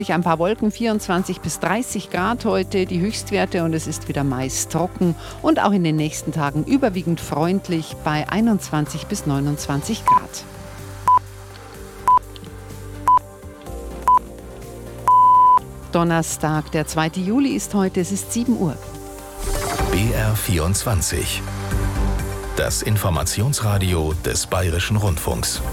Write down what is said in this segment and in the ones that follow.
Ein paar Wolken, 24 bis 30 Grad heute die Höchstwerte und es ist wieder meist trocken und auch in den nächsten Tagen überwiegend freundlich bei 21 bis 29 Grad. Donnerstag, der 2. Juli ist heute, es ist 7 Uhr. BR24. Das Informationsradio des Bayerischen Rundfunks.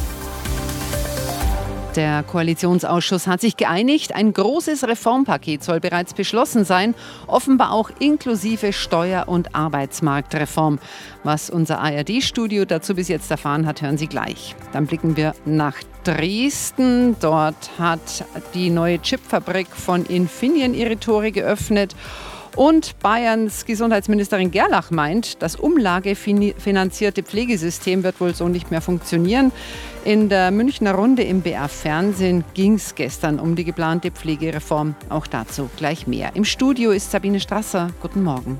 Der Koalitionsausschuss hat sich geeinigt. Ein großes Reformpaket soll bereits beschlossen sein, offenbar auch inklusive Steuer- und Arbeitsmarktreform. Was unser ARD-Studio dazu bis jetzt erfahren hat, hören Sie gleich. Dann blicken wir nach Dresden. Dort hat die neue Chipfabrik von Infineon ihre Tore geöffnet. Und Bayerns Gesundheitsministerin Gerlach meint, das umlagefinanzierte Pflegesystem wird wohl so nicht mehr funktionieren. In der Münchner Runde im BR-Fernsehen ging es gestern um die geplante Pflegereform. Auch dazu gleich mehr. Im Studio ist Sabine Strasser. Guten Morgen.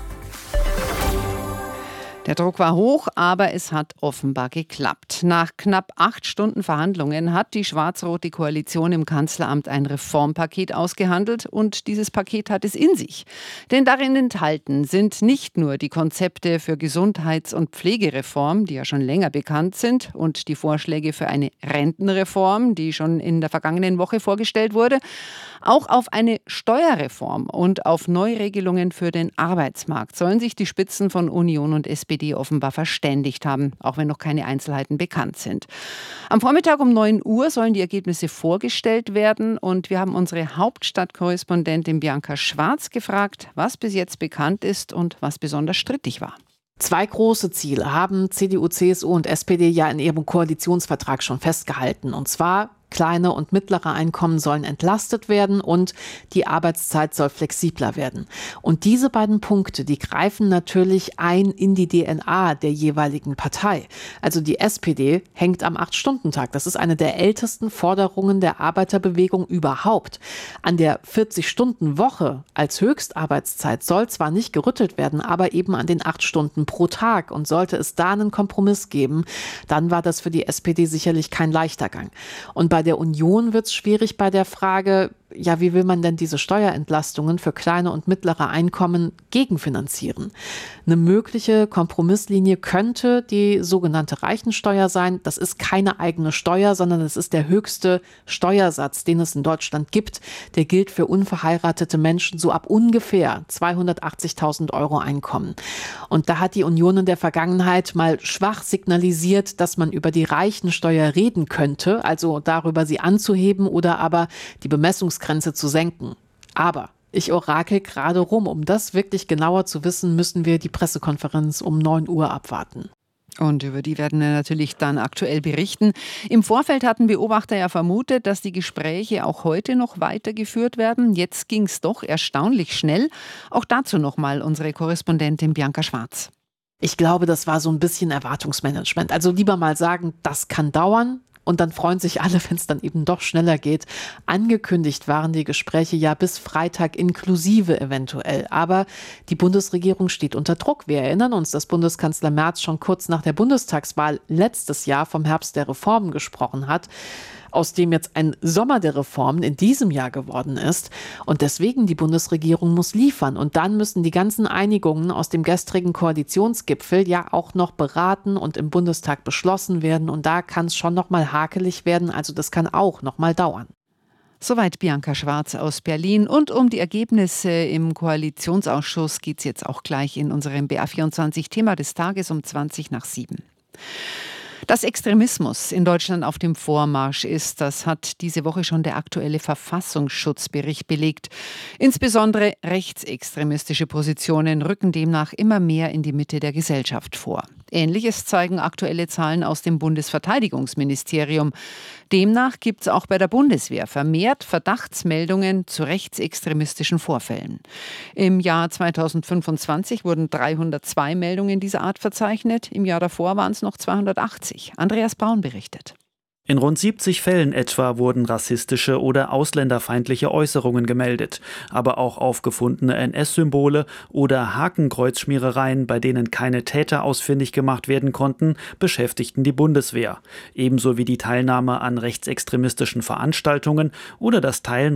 Der Druck war hoch, aber es hat offenbar geklappt. Nach knapp 8 Stunden Verhandlungen hat die schwarz-rote Koalition im Kanzleramt ein Reformpaket ausgehandelt und dieses Paket hat es in sich. Denn darin enthalten sind nicht nur die Konzepte für Gesundheits- und Pflegereform, die ja schon länger bekannt sind, und die Vorschläge für eine Rentenreform, die schon in der vergangenen Woche vorgestellt wurde, auch auf eine Steuerreform und auf Neuregelungen für den Arbeitsmarkt sollen sich die Spitzen von Union und SPD offenbar verständigt haben, auch wenn noch keine Einzelheiten bekannt sind. Am Vormittag um 9 Uhr sollen die Ergebnisse vorgestellt werden und wir haben unsere Hauptstadtkorrespondentin Bianca Schwarz gefragt, was bis jetzt bekannt ist und was besonders strittig war. 2 große Ziele haben CDU, CSU und SPD ja in ihrem Koalitionsvertrag schon festgehalten. Und zwar: kleine und mittlere Einkommen sollen entlastet werden und die Arbeitszeit soll flexibler werden. Und diese beiden Punkte, die greifen natürlich ein in die DNA der jeweiligen Partei. Also die SPD hängt am 8-Stunden-Tag. Das ist eine der ältesten Forderungen der Arbeiterbewegung überhaupt. An der 40-Stunden-Woche als Höchstarbeitszeit soll zwar nicht gerüttelt werden, aber eben an den 8 Stunden pro Tag. Und sollte es da einen Kompromiss geben, dann war das für die SPD sicherlich kein leichter Gang. Und bei der Union wird es schwierig bei der Frage, ja, wie will man denn diese Steuerentlastungen für kleine und mittlere Einkommen gegenfinanzieren? Eine mögliche Kompromisslinie könnte die sogenannte Reichensteuer sein. Das ist keine eigene Steuer, sondern es ist der höchste Steuersatz, den es in Deutschland gibt. Der gilt für unverheiratete Menschen so ab ungefähr 280.000 € Einkommen. Und da hat die Union in der Vergangenheit mal schwach signalisiert, dass man über die Reichensteuer reden könnte, also darüber sie anzuheben oder aber die Bemessungsgrenze zu senken. Aber ich orakel gerade rum. Um das wirklich genauer zu wissen, müssen wir die Pressekonferenz um 9 Uhr abwarten. Und über die werden wir natürlich dann aktuell berichten. Im Vorfeld hatten Beobachter ja vermutet, dass die Gespräche auch heute noch weitergeführt werden. Jetzt ging es doch erstaunlich schnell. Auch dazu nochmal unsere Korrespondentin Bianca Schwarz. Ich glaube, das war so ein bisschen Erwartungsmanagement. Also lieber mal sagen, das kann dauern. Und dann freuen sich alle, wenn es dann eben doch schneller geht. Angekündigt waren die Gespräche ja bis Freitag inklusive eventuell. Aber die Bundesregierung steht unter Druck. Wir erinnern uns, dass Bundeskanzler Merz schon kurz nach der Bundestagswahl letztes Jahr vom Herbst der Reformen gesprochen hat, aus dem jetzt ein Sommer der Reformen in diesem Jahr geworden ist. Und deswegen die Bundesregierung muss liefern. Und dann müssen die ganzen Einigungen aus dem gestrigen Koalitionsgipfel ja auch noch beraten und im Bundestag beschlossen werden. Und da kann es schon noch mal hakelig werden. Also das kann auch noch mal dauern. Soweit Bianca Schwarz aus Berlin. Und um die Ergebnisse im Koalitionsausschuss geht es jetzt auch gleich in unserem BR24-Thema des Tages um 7:20. Dass Extremismus in Deutschland auf dem Vormarsch ist, das hat diese Woche schon der aktuelle Verfassungsschutzbericht belegt. Insbesondere rechtsextremistische Positionen rücken demnach immer mehr in die Mitte der Gesellschaft vor. Ähnliches zeigen aktuelle Zahlen aus dem Bundesverteidigungsministerium. Demnach gibt es auch bei der Bundeswehr vermehrt Verdachtsmeldungen zu rechtsextremistischen Vorfällen. Im Jahr 2025 wurden 302 Meldungen dieser Art verzeichnet. Im Jahr davor waren es noch 280. Andreas Braun berichtet. In rund 70 Fällen etwa wurden rassistische oder ausländerfeindliche Äußerungen gemeldet, aber auch aufgefundene NS-Symbole oder Hakenkreuzschmierereien, bei denen keine Täter ausfindig gemacht werden konnten, beschäftigten die Bundeswehr. Ebenso wie die Teilnahme an rechtsextremistischen Veranstaltungen oder das Teilen